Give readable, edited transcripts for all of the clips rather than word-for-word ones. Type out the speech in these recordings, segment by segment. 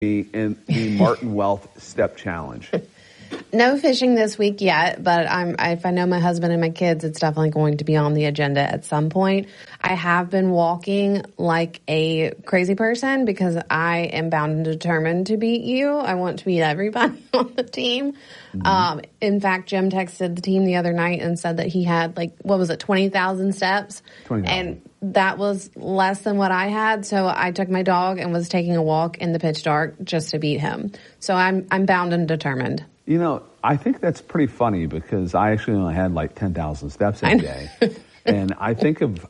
in the Martin Wealth Step Challenge? No fishing this week yet, but if I know my husband and my kids, it's definitely going to be on the agenda at some point. I have been walking like a crazy person because I am bound and determined to beat you. I want to beat everybody on the team. Mm-hmm. In fact, Jim texted the team the other night and said that he had 20,000 steps? 20,000. And that was less than what I had. So I took my dog and was taking a walk in the pitch dark just to beat him. So I'm bound and determined. You know, I think that's pretty funny because I actually only had 10,000 steps a day. And I think of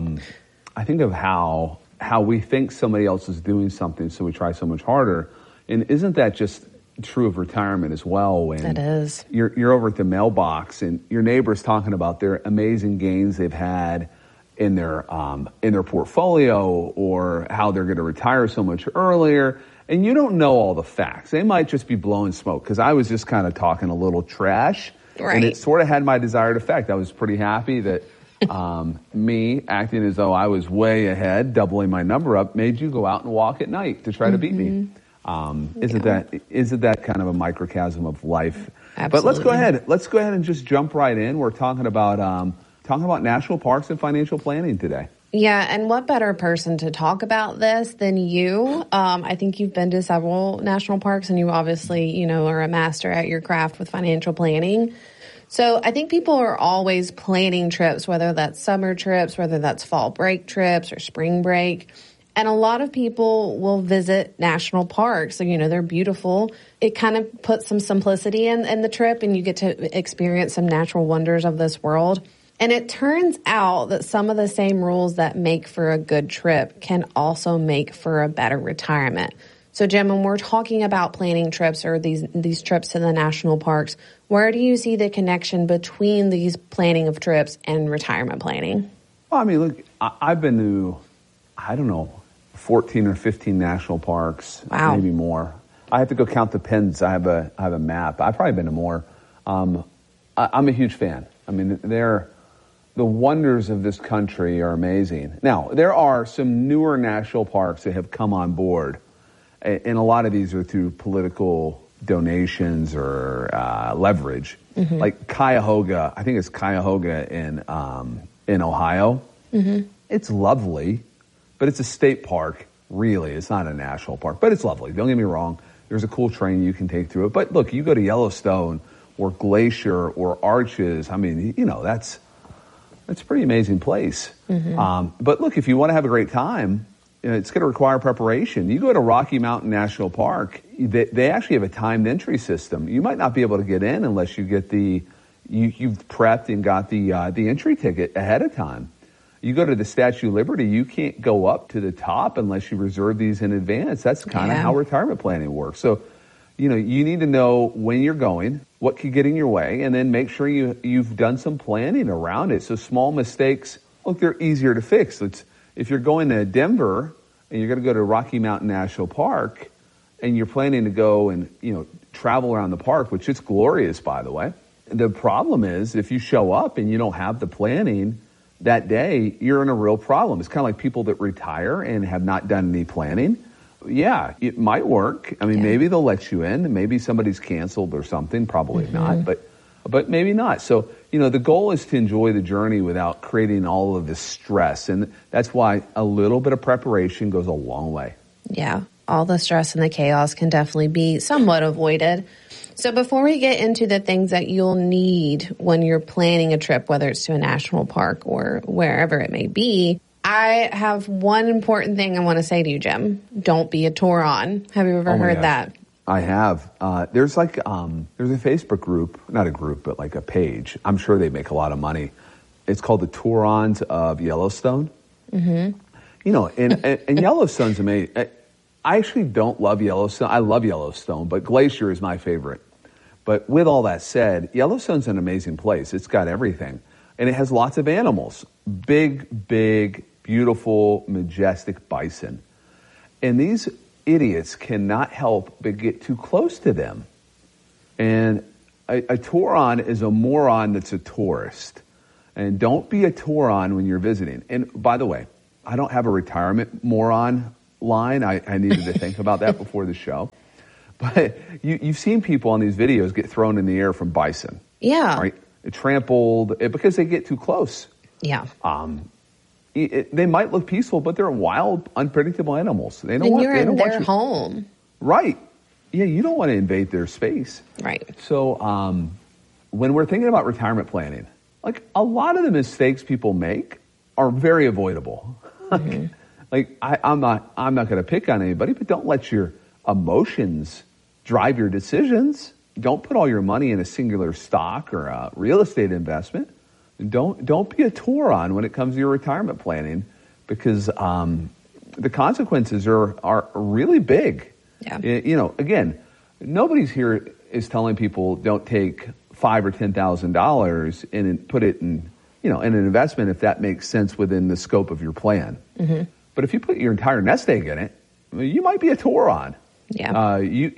how we think somebody else is doing something, so we try so much harder. And isn't that just true of retirement as well? When it is. You're over at the mailbox and your neighbor's talking about their amazing gains they've had in their portfolio or how they're going to retire so much earlier. And you don't know all the facts. They might just be blowing smoke because I was just kind of talking a little trash. Right. And it sort of had my desired effect. I was pretty happy that me acting as though I was way ahead, doubling my number up, made you go out and walk at night to try to beat me. Isn't that kind of a microcosm of life? Absolutely. But let's go ahead and just jump right in. We're talking about national parks and financial planning today. Yeah, and what better person to talk about this than you? I think you've been to several national parks, and you obviously, are a master at your craft with financial planning. So I think people are always planning trips, whether that's summer trips, whether that's fall break trips or spring break. And a lot of people will visit national parks. So, they're beautiful. It kind of puts some simplicity in the trip, and you get to experience some natural wonders of this world. And it turns out that some of the same rules that make for a good trip can also make for a better retirement. So, Jim, when we're talking about planning trips or these trips to the national parks, where do you see the connection between these planning of trips and retirement planning? Well, I mean, look, I've been to, 14 or 15 national parks, wow, maybe more. I have to go count the pins. I have a map. I've probably been to more. I'm a huge fan. I mean, the wonders of this country are amazing. Now, there are some newer national parks that have come on board, and a lot of these are through political donations or leverage. Mm-hmm. Like Cuyahoga, I think it's Cuyahoga in Ohio. Mm-hmm. It's lovely, but it's a state park, really. It's not a national park, but it's lovely. Don't get me wrong. There's a cool train you can take through it. But look, you go to Yellowstone or Glacier or Arches, I mean, that's a pretty amazing place. Mm-hmm. But look, if you want to have a great time, it's going to require preparation. You go to Rocky Mountain National Park, they actually have a timed entry system. You might not be able to get in unless you get you've prepped and got the entry ticket ahead of time. You go to the Statue of Liberty, you can't go up to the top unless you reserve these in advance. That's kind of how retirement planning works. So, you need to know when you're going, what could get in your way, and then make sure you've done some planning around it. So small mistakes, look, they're easier to fix. If you're going to Denver and you're going to go to Rocky Mountain National Park and you're planning to go and, travel around the park, which is glorious, by the way. The problem is if you show up and you don't have the planning that day, you're in a real problem. It's kind of like people that retire and have not done any planning. Yeah, it might work. I mean, maybe they'll let you in. Maybe somebody's canceled or something. Probably not, but maybe not. So, the goal is to enjoy the journey without creating all of this stress. And that's why a little bit of preparation goes a long way. Yeah, all the stress and the chaos can definitely be somewhat avoided. So before we get into the things that you'll need when you're planning a trip, whether it's to a national park or wherever it may be, I have one important thing I want to say to you, Jim. Don't be a Touron. Have you ever heard that? I have. There's a Facebook group, not a group, but like a page. I'm sure they make a lot of money. It's called the Tourons of Yellowstone. Mm-hmm. And Yellowstone's amazing. I actually don't love Yellowstone. I love Yellowstone, but Glacier is my favorite. But with all that said, Yellowstone's an amazing place. It's got everything. And it has lots of animals. Big, beautiful, majestic bison. And these idiots cannot help but get too close to them. And a Touron is a moron that's a tourist. And don't be a Touron when you're visiting. And by the way, I don't have a retirement moron line. I needed to think about that before the show. But you've seen people on these videos get thrown in the air from bison. Yeah. Right? Trampled because they get too close. Yeah. They might look peaceful, but they're wild, unpredictable animals. They don't and want, you're they in don't their want you, home. Right. Yeah, you don't want to invade their space. Right. So when we're thinking about retirement planning, like a lot of the mistakes people make are very avoidable. Mm-hmm. I'm not going to pick on anybody, but don't let your emotions drive your decisions. Don't put all your money in a singular stock or a real estate investment. Don't be a Tauron when it comes to your retirement planning, because the consequences are really big. Yeah. Again, nobody's here is telling people don't take $5,000 or $10,000 and put it in an investment if that makes sense within the scope of your plan. Mm-hmm. But if you put your entire nest egg in it, you might be a Tauron. Yeah.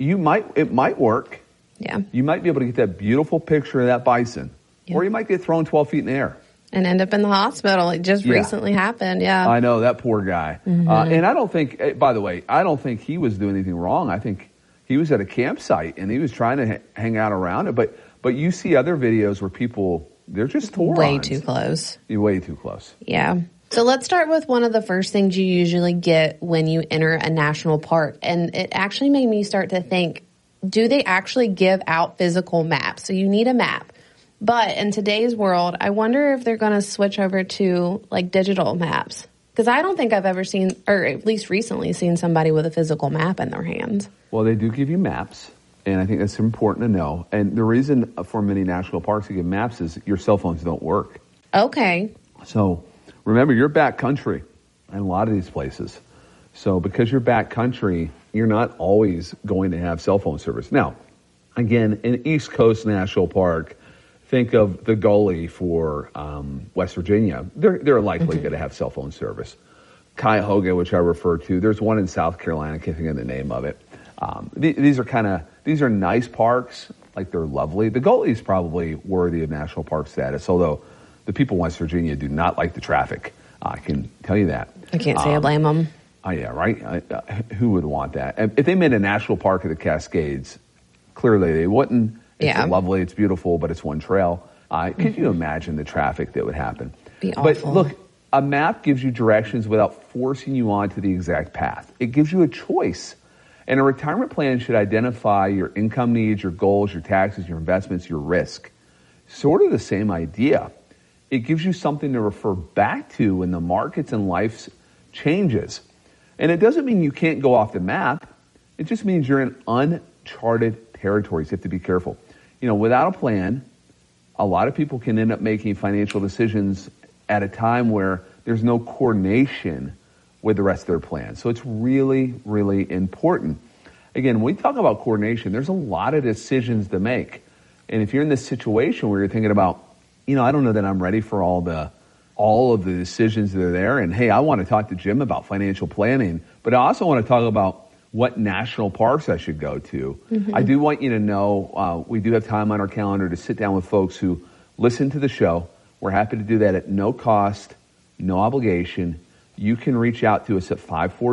It might work. Yeah. You might be able to get that beautiful picture of that bison, or you might get thrown 12 feet in the air and end up in the hospital. It just recently happened. Yeah. I know, that poor guy. Mm-hmm. And I don't think, by the way, he was doing anything wrong. I think he was at a campsite and he was trying to hang out around it. But you see other videos where people, they're just Taurons. Way too close. Way too close. Yeah. So let's start with one of the first things you usually get when you enter a national park. And it actually made me start to think, do they actually give out physical maps? So you need a map. But in today's world, I wonder if they're going to switch over to like digital maps. Because I don't think I've ever seen, or at least recently seen, somebody with a physical map in their hands. Well, they do give you maps. And I think that's important to know. And the reason for many national parks to give maps is your cell phones don't work. Okay. So remember, you're backcountry in a lot of these places. So because you're backcountry, you're not always going to have cell phone service. Now, again, in East Coast National Park, think of the Gully for West Virginia. They're likely going to have cell phone service. Cuyahoga, which I refer to, there's one in South Carolina. I can't think of the name of it. These are nice parks. Like, they're lovely. The Gully is probably worthy of national park status, although the people in West Virginia do not like the traffic. I can tell you that. I can't say I blame them. Yeah, right? Who would want that? If they made a national park of the Cascades, clearly they wouldn't. It's lovely, it's beautiful, but it's one trail. Could you imagine the traffic that would happen? Be awful. But look, a map gives you directions without forcing you onto the exact path. It gives you a choice. And a retirement plan should identify your income needs, your goals, your taxes, your investments, your risk. Sort of the same idea. It gives you something to refer back to when the markets and life changes. And it doesn't mean you can't go off the map. It just means you're in uncharted territories. You have to be careful. Without a plan, a lot of people can end up making financial decisions at a time where there's no coordination with the rest of their plan. So it's really, really important. Again, when we talk about coordination, there's a lot of decisions to make. And if you're in this situation where you're thinking about, I don't know that I'm ready for all of the decisions that are there. And hey, I want to talk to Jim about financial planning, but I also want to talk about what national parks I should go to. Mm-hmm. I do want you to know we do have time on our calendar to sit down with folks who listen to the show. We're happy to do that at no cost, no obligation. You can reach out to us at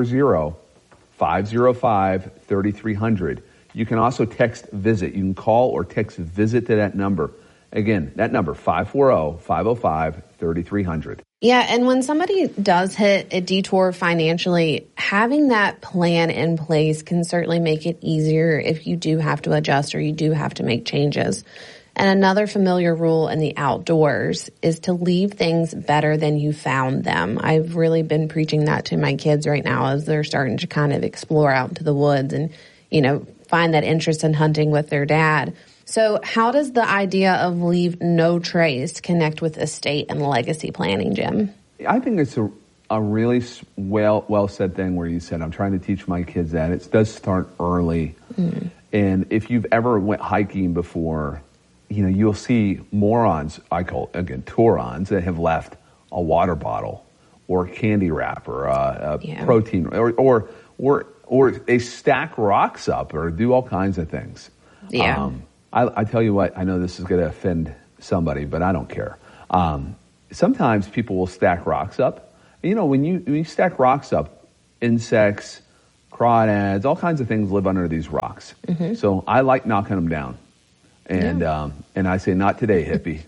540-505-3300. You can also text VISIT. You can call or text VISIT to that number. Again, that number, 540-505-3300. Yeah, and when somebody does hit a detour financially, having that plan in place can certainly make it easier if you do have to adjust or you do have to make changes. And another familiar rule in the outdoors is to leave things better than you found them. I've really been preaching that to my kids right now as they're starting to kind of explore out into the woods and, find that interest in hunting with their dad. So how does the idea of leave no trace connect with estate and legacy planning, Jim? I think it's a really well said thing where you said, I'm trying to teach my kids that. It does start early. Mm. And if you've ever went hiking before, you'll see morons, I call it, again, Taurons, that have left a water bottle or a candy wrap or a protein or they stack rocks up or do all kinds of things. Yeah. I tell you what, I know this is going to offend somebody, but I don't care. Sometimes people will stack rocks up. When you stack rocks up, insects, crawdads, all kinds of things live under these rocks. Mm-hmm. So I like knocking them down. And I say, not today, hippie.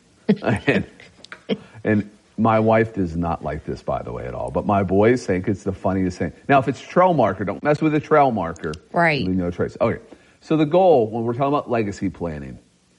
and my wife does not like this, by the way, at all. But my boys think it's the funniest thing. Now, if it's trail marker, don't mess with a trail marker. Right. No trace. Okay. So the goal, when we're talking about legacy planning,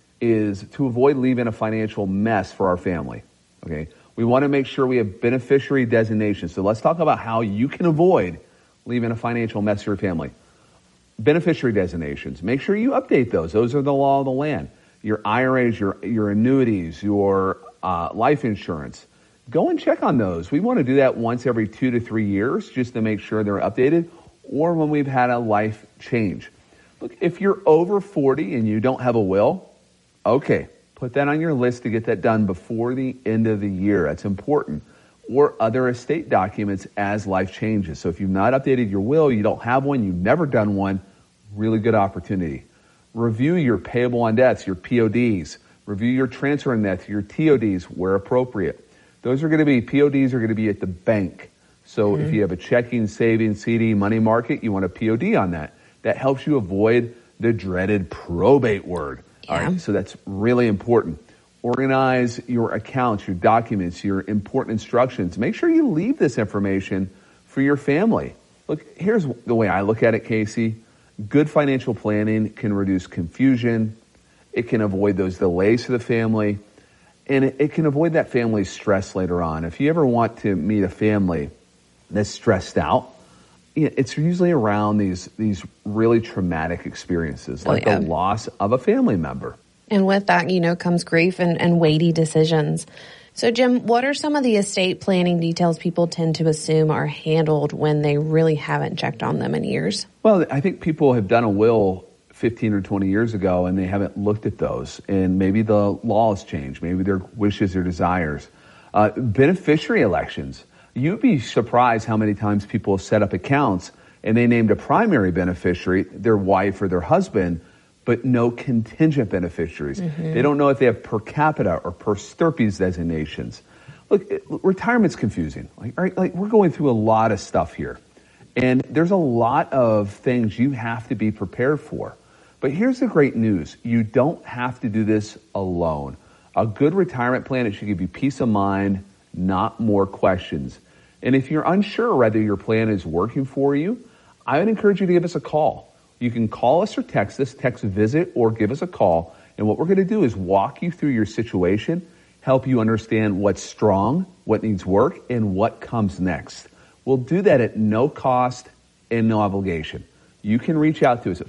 is to avoid leaving a financial mess for our family. Okay. We want to make sure we have beneficiary designations. So let's talk about how you can avoid leaving a financial mess for your family. Beneficiary designations. Make sure you update those. Those are the law of the land. Your IRAs, your annuities, your life insurance. Go and check on those. We want to do that once every 2 to 3 years just to make sure they're updated, or when we've had a life change. Look, if you're over 40 and you don't have a will, okay, put that on your list to get that done before the end of the year. That's important. Or other estate documents as life changes. So if you've not updated your will, you don't have one, you've never done one, really good opportunity. Review your payable on debts, your PODs. Review your transfer on debts, your TODs where appropriate. Those are going to be, PODs are going to be at the bank. So if you have a checking, savings, CD, money market, you want a POD on that. That helps you avoid the dreaded probate word. Yeah. All right, so that's really important. Organize your accounts, your documents, your important instructions. Make sure you leave this information for your family. Look, here's the way I look at it, Casey. Good financial planning can reduce confusion. It can avoid those delays to the family. And it can avoid that family's stress later on. If you ever want to meet a family that's stressed out, it's usually around these really traumatic experiences, like the loss of a family member. And with that, comes grief and weighty decisions. So, Jim, what are some of the estate planning details people tend to assume are handled when they really haven't checked on them in years? Well, I think people have done a will 15 or 20 years ago and they haven't looked at those. And maybe the laws change. Maybe their wishes or desires. Beneficiary elections. You'd be surprised how many times people set up accounts and they named a primary beneficiary, their wife or their husband, but no contingent beneficiaries. Mm-hmm. They don't know if they have per capita or per stirpes designations. Look, retirement's confusing. Like we're going through a lot of stuff here. And there's a lot of things you have to be prepared for. But here's the great news. You don't have to do this alone. A good retirement plan, it should give you peace of mind, not more questions. And if you're unsure whether your plan is working for you, I would encourage you to give us a call. You can call us or text us, text visit or give us a call. And what we're going to do is walk you through your situation, help you understand what's strong, what needs work, and what comes next. We'll do that at no cost and no obligation. You can reach out to us at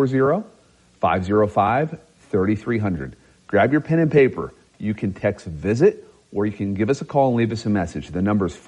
540-505-3300. Grab your pen and paper. You can text visit or you can give us a call and leave us a message. The number is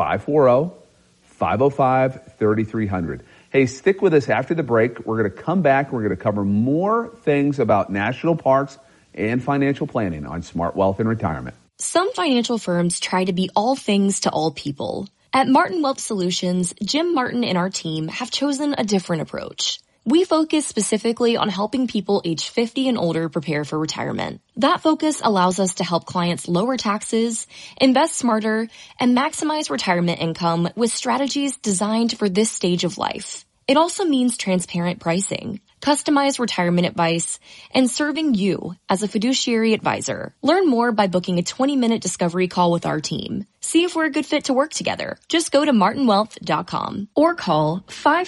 540-505-3300. Hey, stick with us after the break. We're going to come back. We're going to cover more things about national parks and financial planning on Smart Wealth and Retirement. Some financial firms try to be all things to all people. At Martin Wealth Solutions, Jim Martin and our team have chosen a different approach. We focus specifically on helping people age 50 and older prepare for retirement. That focus allows us to help clients lower taxes, invest smarter, and maximize retirement income with strategies designed for this stage of life. It also means transparent pricing, customized retirement advice, and serving you as a fiduciary advisor. Learn more by booking a 20-minute discovery call with our team. See if we're a good fit to work together. Just go to martinwealth.com or call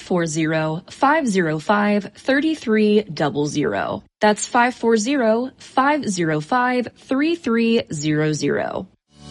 540-505-3300. That's 540-505-3300.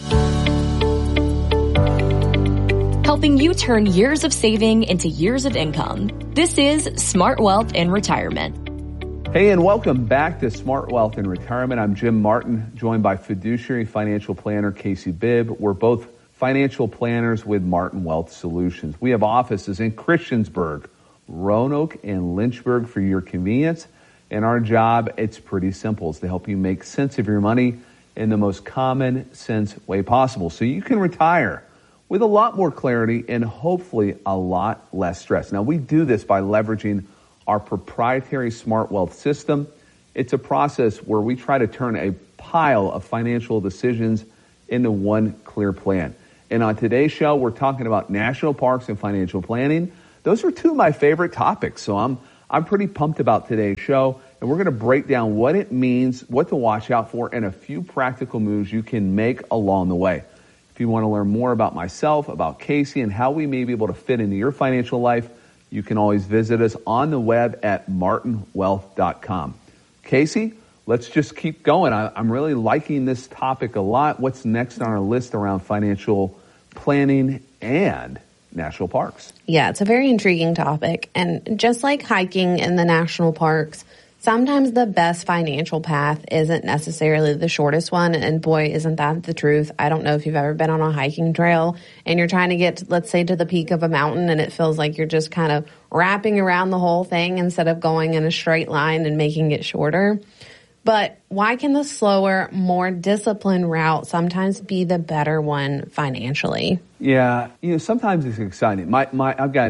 Helping you turn years of saving into years of income. This is Smart Wealth and Retirement. Hey, and welcome back to Smart Wealth and Retirement. I'm Jim Martin, joined by fiduciary financial planner Casey Bibb. We're both financial planners with Martin Wealth Solutions. We have offices in Christiansburg, Roanoke, and Lynchburg for your convenience. And our job, it's pretty simple. It's to help you make sense of your money in the most common sense way possible so you can retire with a lot more clarity and hopefully a lot less stress. Now, we do this by leveraging our proprietary Smart Wealth system. It's a process where we try to turn a pile of financial decisions into one clear plan. And on today's show, we're talking about national parks and financial planning. those are two of my favorite topics. So I'm pretty pumped about today's show, and we're going to break down what it means, what to watch out for, and a few practical moves you can make along the way. If you want to learn more about myself, about Casey, and how we may be able to fit into your financial life, you can always visit us on the web at martinwealth.com. Casey, let's just keep going. I'm really liking this topic a lot. What's next on our list around financial planning and national parks? Yeah, it's a very intriguing topic. And just like hiking in the national parks, sometimes the best financial path isn't necessarily the shortest one. And boy, isn't that the truth. I don't know if you've ever been on a hiking trail and you're trying to get, let's say, to the peak of a mountain, and it feels like you're just kind of wrapping around the whole thing instead of going in a straight line and making it shorter. But why can the slower, more disciplined route sometimes be the better one financially? Yeah, sometimes it's exciting. I've got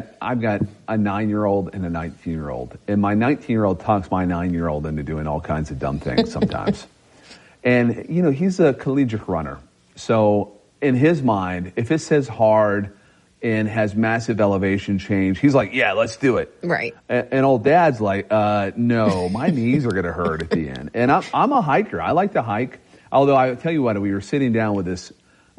a 9-year-old and a 19-year-old, and my 19-year-old talks my 9-year-old into doing all kinds of dumb things sometimes. And he's a collegiate runner, so in his mind, if it says hard and has massive elevation change, he's like, yeah, let's do it. Right. And old dad's like, no, my knees are going to hurt at the end. And I'm a hiker. I like to hike. Although I tell you what, we were sitting down with this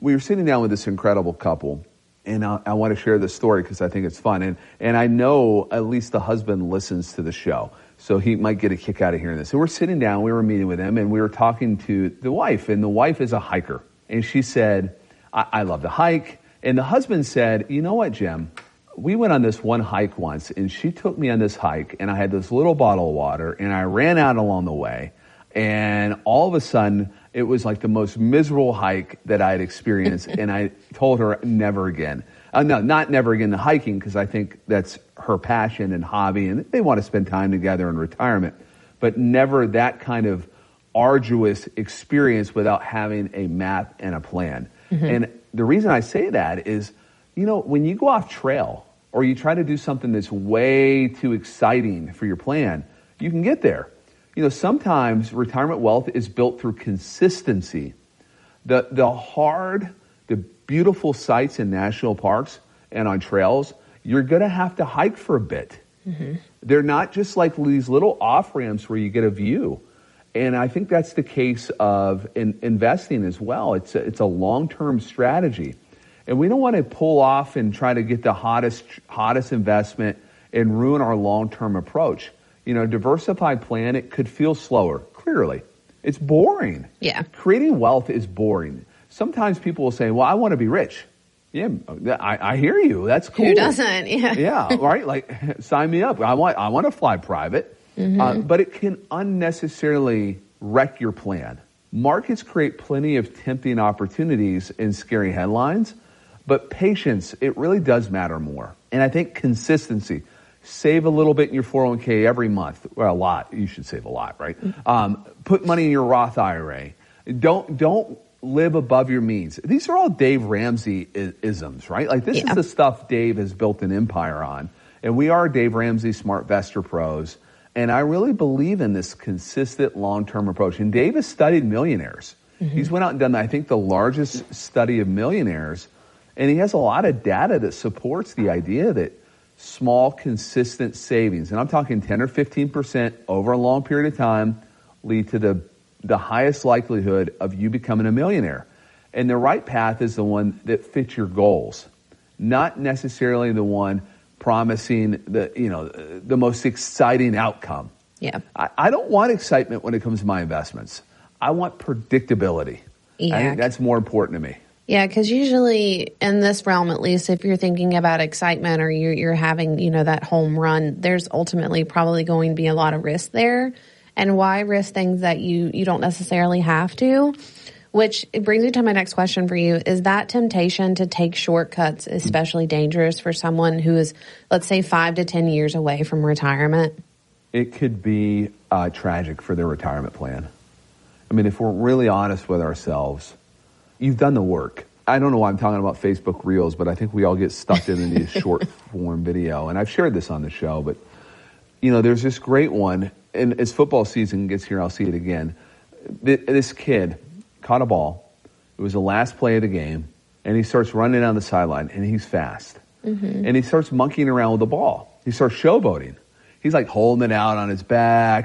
incredible couple, and I want to share this story because I think it's fun. And I know at least the husband listens to the show, so he might get a kick out of hearing this. So we're sitting down, we were meeting with him, and we were talking to the wife, and the wife is a hiker. And she said, I love to hike. And the husband said, you know what, Jim? We went on this one hike once, and she took me on this hike, and I had this little bottle of water, and I ran out along the way, and all of a sudden, it was like the most miserable hike that I had experienced, and I told her never again. No, not never again the hiking, because I think that's her passion and hobby, and they want to spend time together in retirement, but never that kind of arduous experience without having a map and a plan. Mm-hmm. And the reason I say that is, when you go off trail or you try to do something that's way too exciting for your plan, you can get there. Sometimes retirement wealth is built through consistency. The beautiful sites in national parks and on trails, you're going to have to hike for a bit. Mm-hmm. They're not just like these little off-ramps where you get a view. And I think that's the case of investing as well. It's a long-term strategy. And we don't want to pull off and try to get the hottest investment and ruin our long-term approach. Diversified plan, it could feel slower. Clearly, it's boring. Yeah. Creating wealth is boring. Sometimes people will say, well, I want to be rich. Yeah, I hear you. That's cool. Who doesn't? Yeah. Yeah, right? Like, sign me up. I want to fly private. Mm-hmm. But it can unnecessarily wreck your plan. Markets create plenty of tempting opportunities and scary headlines, but patience, it really does matter more. And I think consistency. Save a little bit in your 401k every month. Well, a lot. You should save a lot, right? Put money in your Roth IRA. Don't live above your means. These are all Dave Ramsey isms, right? Like, this is the stuff Dave has built an empire on. And we are Dave Ramsey SmartVestor Pros. And I really believe in this consistent long-term approach. And Dave has studied millionaires. Mm-hmm. He's went out and done, I think, the largest study of millionaires. And he has a lot of data that supports the idea that small, consistent savings, and I'm talking 10 or 15% over a long period of time, lead to the highest likelihood of you becoming a millionaire. And the right path is the one that fits your goals, not necessarily the one promising the most exciting outcome. Yeah. I don't want excitement when it comes to my investments. I want predictability. Yeah. I think that's more important to me. Yeah, because usually in this realm, at least, if you're thinking about excitement or you're having, that home run, there's ultimately probably going to be a lot of risk there. And why risk things that you don't necessarily have to? Which brings me to my next question for you. Is that temptation to take shortcuts especially dangerous for someone who is, let's say, 5 to 10 years away from retirement? It could be tragic for their retirement plan. I mean, if we're really honest with ourselves, you've done the work. I don't know why I'm talking about Facebook Reels, but I think we all get stuck in these short form video. And I've shared this on the show, but, there's this great one. And as football season gets here, I'll see it again. This kid caught a ball. It was the last play of the game, and he starts running down the sideline, and he's fast. and he starts monkeying around with the ball. He starts showboating. He's like holding it out on his back.